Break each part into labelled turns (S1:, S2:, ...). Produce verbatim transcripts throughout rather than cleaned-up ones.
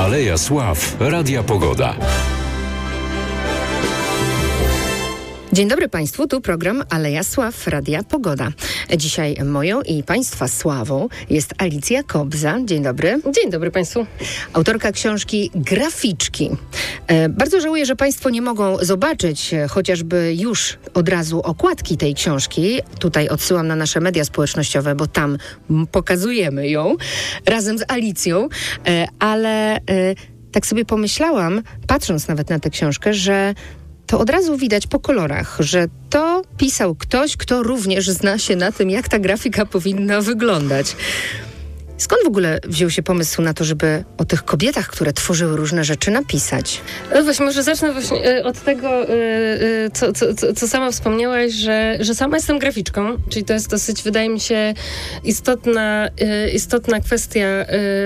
S1: Aleja Sław, Radia Pogoda.
S2: Dzień dobry Państwu, tu program Aleja Sław, Radia Pogoda. Dzisiaj moją i Państwa sławą jest Alicja Kobza. Dzień dobry.
S3: Dzień dobry Państwu.
S2: Autorka książki Graficzki. E, bardzo żałuję, że Państwo nie mogą zobaczyć e, chociażby już od razu okładki tej książki. Tutaj odsyłam na nasze media społecznościowe, bo tam m, pokazujemy ją razem z Alicją. E, ale e, tak sobie pomyślałam, patrząc nawet na tę książkę, że to od razu widać po kolorach, że to pisał ktoś, kto również zna się na tym, jak ta grafika powinna wyglądać. Skąd w ogóle wziął się pomysł na to, żeby o tych kobietach, które tworzyły różne rzeczy, napisać?
S3: No właśnie, może zacznę właśnie od tego, co, co, co, co sama wspomniałaś, że, że sama jestem graficzką, czyli to jest dosyć, wydaje mi się, istotna, istotna kwestia,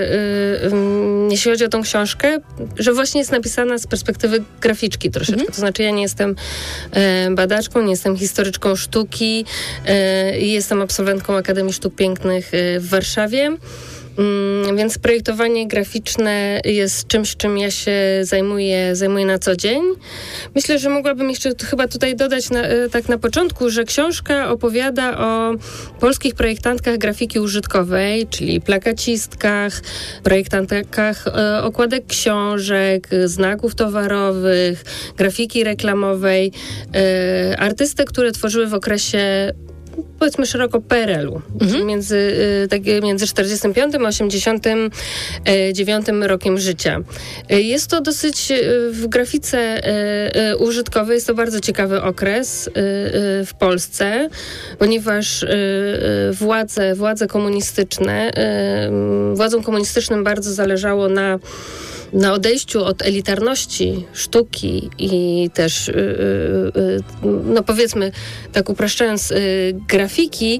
S3: jeśli chodzi o tą książkę, że właśnie jest napisana z perspektywy graficzki troszeczkę. Mhm. To znaczy ja nie jestem badaczką, nie jestem historyczką sztuki, jestem absolwentką Akademii Sztuk Pięknych w Warszawie. Mm, więc projektowanie graficzne jest czymś, czym ja się zajmuję, zajmuję na co dzień. Myślę, że mogłabym jeszcze chyba tutaj dodać na, tak na początku, że książka opowiada o polskich projektantkach grafiki użytkowej, czyli plakacistkach, projektantkach e, okładek książek, znaków towarowych, grafiki reklamowej, e, artystek, które tworzyły w okresie, powiedzmy szeroko, P R L u, mhm. czyli między, tak, między czterdziestym piątym a osiemdziesiątym dziewiątym rokiem życia. Jest to dosyć w grafice użytkowej, jest to bardzo ciekawy okres w Polsce, ponieważ władze, władze komunistyczne, władzom komunistycznym bardzo zależało na na odejściu od elitarności sztuki i też, no powiedzmy, tak upraszczając, grafiki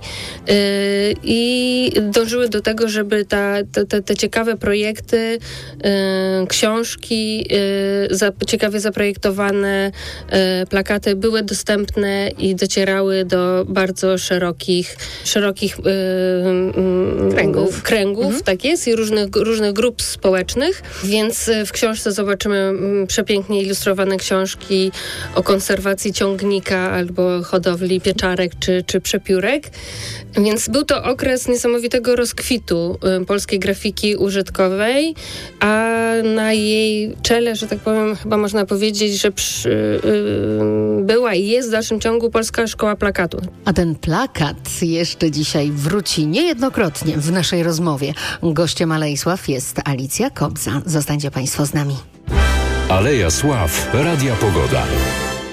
S3: i dążyły do tego, żeby ta, te, te ciekawe projekty, książki, ciekawie zaprojektowane plakaty były dostępne i docierały do bardzo szerokich, szerokich kręgów, kręgów mhm. tak jest, i różnych, różnych grup społecznych, więc w książce zobaczymy przepięknie ilustrowane książki o konserwacji ciągnika albo hodowli pieczarek czy, czy przepiórek. Więc był to okres niesamowitego rozkwitu y, polskiej grafiki użytkowej, a na jej czele, że tak powiem, chyba można powiedzieć, że przy, y, y, była i jest w dalszym ciągu Polska Szkoła Plakatu.
S2: A ten plakat jeszcze dzisiaj wróci niejednokrotnie w naszej rozmowie. Gościem Alei Sław jest Alicja Kobza. Zostańcie Państwo z nami.
S1: Aleja Sław, Radia Pogoda.